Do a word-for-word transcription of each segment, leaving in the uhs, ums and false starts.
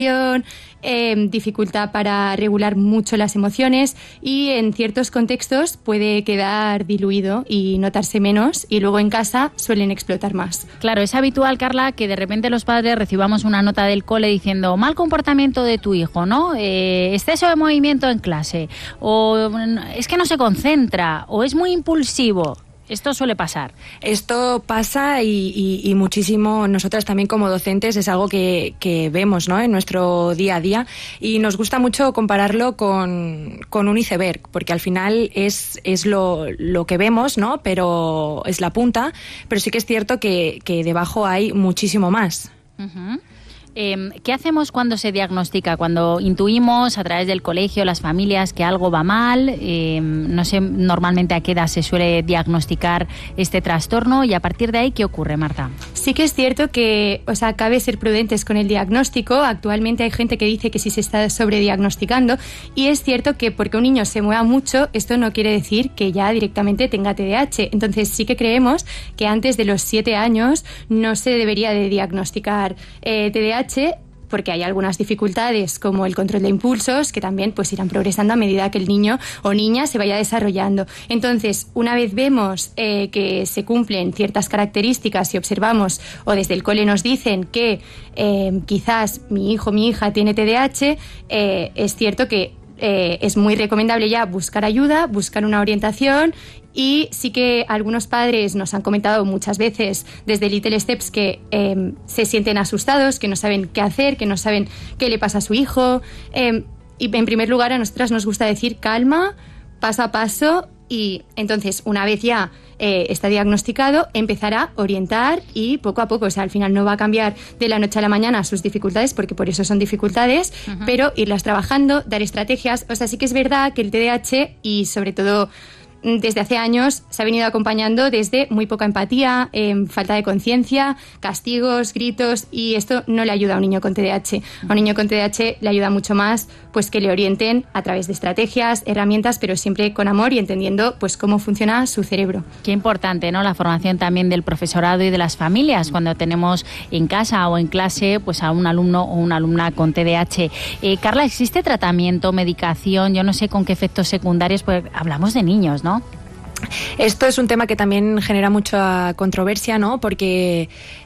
Eh, dificultad para regular mucho las emociones y en ciertos contextos puede quedar diluido y notarse menos, y luego en casa suelen explotar más. Claro, es habitual, Carla, que de repente los padres recibamos una nota del cole diciendo mal comportamiento de tu hijo, ¿no? Eh, exceso de movimiento en clase, o es que no se concentra, o es muy impulsivo. Esto suele pasar. Esto pasa y, y, y muchísimo. Nosotras también como docentes es algo que, que vemos, ¿no?, en nuestro día a día, y nos gusta mucho compararlo con, con un iceberg, porque al final es, es lo, lo que vemos, ¿no?, pero es la punta, pero sí que es cierto que, que debajo hay muchísimo más. Uh-huh. Eh, ¿Qué hacemos cuando se diagnostica? Cuando intuimos a través del colegio, las familias, que algo va mal, eh, no sé normalmente a qué edad se suele diagnosticar este trastorno, y a partir de ahí, ¿qué ocurre, Marta? Sí que es cierto que, o sea, cabe ser prudentes con el diagnóstico. Actualmente hay gente que dice que sí se está sobrediagnosticando, y es cierto que porque un niño se mueva mucho, esto no quiere decir que ya directamente tenga T D A H. Entonces sí que creemos que antes de los siete años no se debería de diagnosticar eh, T D A H, porque hay algunas dificultades como el control de impulsos que también pues irán progresando a medida que el niño o niña se vaya desarrollando. Entonces, una vez vemos eh, que se cumplen ciertas características y observamos, o desde el cole nos dicen que eh, quizás mi hijo o mi hija tiene T D A H, eh, es cierto que eh, es muy recomendable ya buscar ayuda, buscar una orientación. Y sí que algunos padres nos han comentado muchas veces desde Little Steps que eh, se sienten asustados, que no saben qué hacer, que no saben qué le pasa a su hijo. Eh, y en primer lugar, a nosotras nos gusta decir calma, paso a paso, y entonces una vez ya eh, está diagnosticado, empezará a orientar y poco a poco, o sea, al final no va a cambiar de la noche a la mañana sus dificultades, porque por eso son dificultades, uh-huh. pero irlas trabajando, dar estrategias. O sea, sí que es verdad que el T D A H, y sobre todo desde hace años, se ha venido acompañando desde muy poca empatía, eh, falta de conciencia, castigos, gritos, y esto no le ayuda a un niño con T D A H. A un niño con T D A H le ayuda mucho más pues que le orienten a través de estrategias, herramientas, pero siempre con amor y entendiendo pues cómo funciona su cerebro. Qué importante, ¿no?, la formación también del profesorado y de las familias cuando tenemos en casa o en clase pues a un alumno o una alumna con T D A H. Eh, Carla, ¿existe tratamiento, medicación? Yo no sé con qué efectos secundarios, pues hablamos de niños, ¿no? Esto es un tema que también genera mucha controversia, ¿no?, porque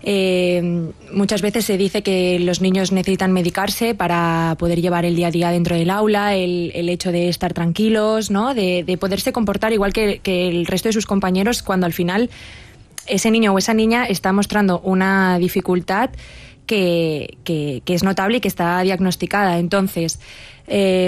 eh, muchas veces se dice que los niños necesitan medicarse para poder llevar el día a día dentro del aula, el, el hecho de estar tranquilos, ¿no?, de, de poderse comportar igual que, que el resto de sus compañeros, cuando al final ese niño o esa niña está mostrando una dificultad que, que, que es notable y que está diagnosticada. Entonces, eh,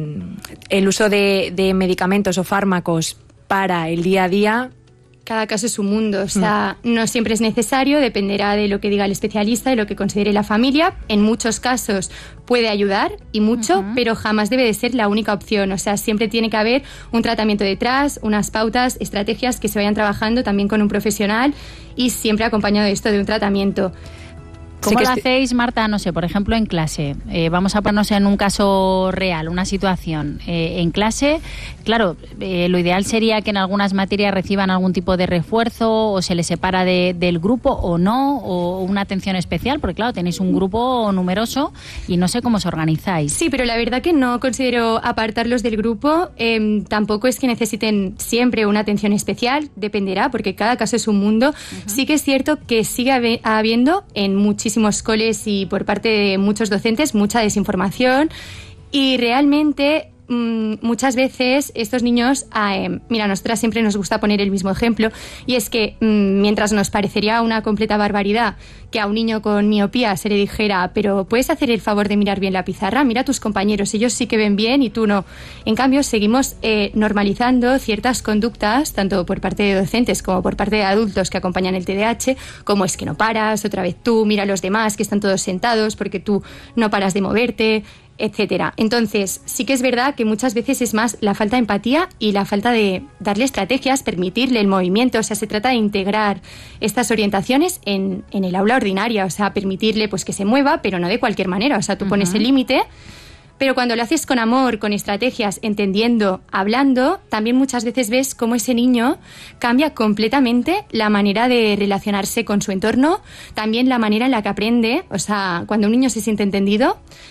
el uso de, de medicamentos o fármacos para el día a día, cada caso es un mundo, o sea, mm. no siempre es necesario, dependerá de lo que diga el especialista y lo que considere la familia. En muchos casos puede ayudar y mucho, uh-huh. pero jamás debe de ser la única opción. O sea, siempre tiene que haber un tratamiento detrás, unas pautas, estrategias que se vayan trabajando también con un profesional, y siempre acompañado de esto de un tratamiento. ¿Cómo lo hacéis, Marta? No sé, por ejemplo, en clase. Eh, vamos a ponernos en un caso real, una situación. Eh, en clase, claro, eh, lo ideal sería que en algunas materias reciban algún tipo de refuerzo, o se les separa de, del grupo o no, o una atención especial, porque claro, tenéis un grupo numeroso y no sé cómo os organizáis. Sí, pero la verdad que no considero apartarlos del grupo. Eh, tampoco es que necesiten siempre una atención especial, dependerá, porque cada caso es un mundo. Uh-huh. Sí que es cierto que sigue habiendo en muchísimos coles y por parte de muchos docentes mucha desinformación, y realmente mmm, muchas veces estos niños, eh, mira, a nosotras siempre nos gusta poner el mismo ejemplo, y es que mmm, mientras nos parecería una completa barbaridad que a un niño con miopía se le dijera, pero puedes hacer el favor de mirar bien la pizarra, mira a tus compañeros, ellos sí que ven bien y tú no. En cambio, seguimos eh, normalizando ciertas conductas, tanto por parte de docentes como por parte de adultos que acompañan el T D A H, como es que no paras, otra vez tú, mira a los demás que están todos sentados porque tú no paras de moverte, etcétera. Entonces, sí que es verdad que muchas veces es más la falta de empatía y la falta de darle estrategias, permitirle el movimiento. O sea, se trata de integrar estas orientaciones en, en el aula ordinaria, o sea, permitirle pues que se mueva, pero no de cualquier manera. O sea, tú uh-huh. pones el límite, pero cuando lo haces con amor, con estrategias, entendiendo, hablando, también muchas veces ves cómo ese niño cambia completamente la manera de relacionarse con su entorno, también la manera en la que aprende. O sea, cuando un niño se siente entendido,